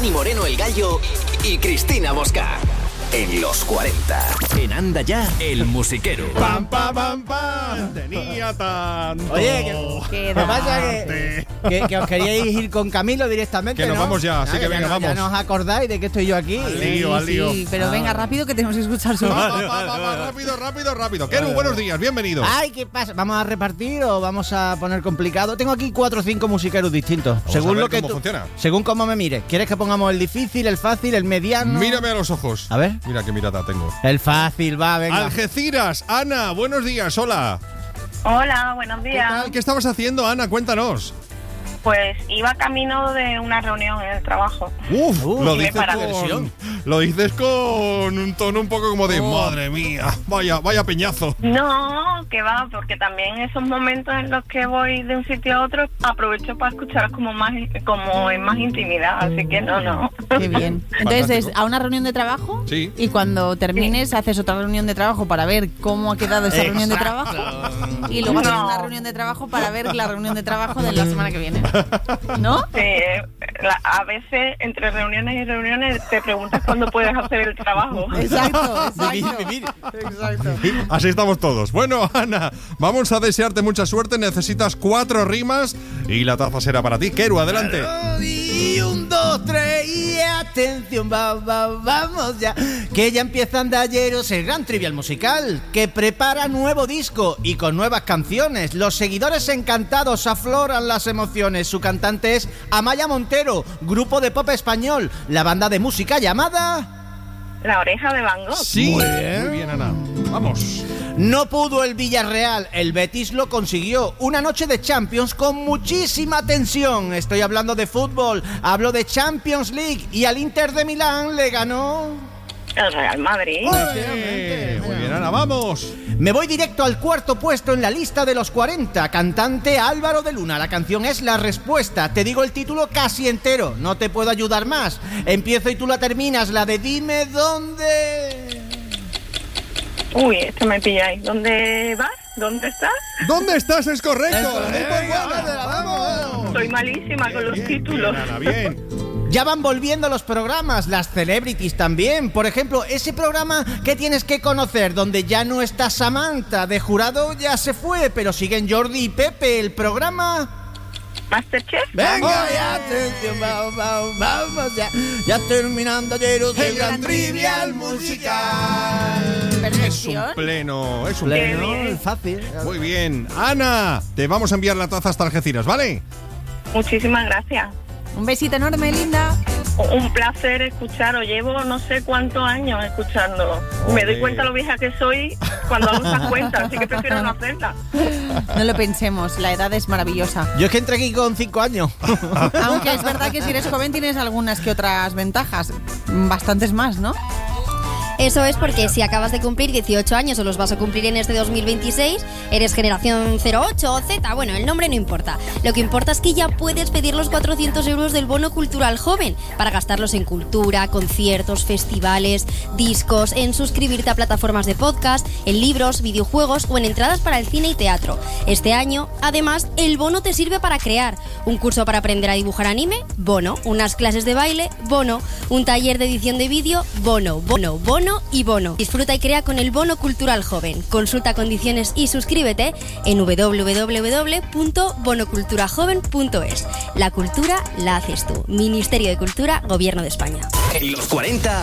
Dani Moreno el Gallo y Cristina Mosca. En los 40. En Anda Ya, el musiquero. ¡Pam, pam, pam, pam! Tenía tanto. Oye, ¿qué pasa? Que os queríais ir con Camilo directamente, que nos ¿no? vamos ya, así que venga, vamos. Ya no os acordáis de que estoy yo aquí. Al lío. Sí, pero venga, rápido, que tenemos que escuchar su... Rápido. Keru, buenos días, bienvenido. Ay, ¿qué pasa? ¿Vamos a repartir o vamos a poner complicado? Tengo aquí 4 o 5 musiqueros distintos. Vamos según a ver lo que cómo funciona. Según cómo me mires. ¿Quieres que pongamos el difícil, el fácil, el mediano? Mírame a los ojos. A ver. Mira qué mirada tengo. El fácil, va, venga. Algeciras, Ana, buenos días, hola. Hola, buenos ¿Qué días. tal? ¿Qué estabas haciendo, Ana? Cuéntanos. Pues iba camino de una reunión en el trabajo. Lo dices con un tono un poco como de madre mía, vaya peñazo. No, que va, porque también esos momentos en los que voy de un sitio a otro aprovecho para escuchar como en más intimidad, así que no. Qué bien. Entonces, a una reunión de trabajo, sí. Y cuando termines haces otra reunión de trabajo para ver cómo ha quedado esa reunión de trabajo, y luego haces una reunión de trabajo para ver la reunión de trabajo de la semana que viene. ¿No? Sí, a veces entre reuniones y reuniones te preguntas cuándo puedes hacer el trabajo. Exacto. Vivir. Exacto. Así estamos todos. Bueno, Ana, vamos a desearte mucha suerte. Necesitas 4 rimas y la taza será para ti. Keru, adelante. Y 1, 2, 3 y atención, vamos ya. Que ya empieza Andalleros, el gran trivial musical, que prepara nuevo disco y con nuevas canciones. Los seguidores encantados afloran las emociones. Su cantante es Amaya Montero, grupo de pop español, la banda de música llamada... La Oreja de Van Gogh. Sí, muy bien, Ana. Vamos. No pudo el Villarreal, el Betis lo consiguió. Una noche de Champions con muchísima tensión. Estoy hablando de fútbol, hablo de Champions League y al Inter de Milán le ganó... El Real Madrid. Muy bien, Ana, vamos. Me voy directo al 4º puesto en la lista de los 40. Cantante Álvaro de Luna. La canción es La Respuesta. Te digo el título casi entero. No te puedo ayudar más. Empiezo y tú la terminas. La de Dime Dónde. Uy, esto me pilláis. ¿Dónde vas? ¿Dónde estás? ¿Dónde estás? Es correcto. ¡Vamos! Soy malísima con los títulos. Ana, bien. Ya van volviendo los programas, las celebrities también. Por ejemplo, ese programa que tienes que conocer, donde ya no está Samantha, de jurado ya se fue, pero siguen Jordi y Pepe. El programa... ¿Masterchef? Venga, ya, atención, vamos ya. Ya terminando ayer el gran trivial musical. Es un pleno. Pleno, fácil. Muy bien. Ana, te vamos a enviar la taza hasta Algeciras, ¿vale? Muchísimas gracias. Un besito enorme, linda. Un placer escucharos. Llevo no sé cuántos años escuchando. Me doy cuenta lo vieja que soy cuando hago esas cuentas, así que prefiero no hacerlas. No lo pensemos, la edad es maravillosa. Yo es que entré aquí con 5 años. Aunque es verdad que si eres joven tienes algunas que otras ventajas. Bastantes más, ¿no? Eso es porque si acabas de cumplir 18 años o los vas a cumplir en este 2026, eres generación 08 o Z, bueno, el nombre no importa. Lo que importa es que ya puedes pedir los 400 euros del bono cultural joven para gastarlos en cultura, conciertos, festivales, discos, en suscribirte a plataformas de podcast, en libros, videojuegos o en entradas para el cine y teatro. Este año, además, el bono te sirve para crear un curso para aprender a dibujar anime, bono, unas clases de baile, bono, un taller de edición de vídeo, bono y bono. Disfruta y crea con el bono cultural joven. Consulta condiciones y suscríbete en www.bonoculturajoven.es. La cultura la haces tú. Ministerio de Cultura, Gobierno de España. En los 40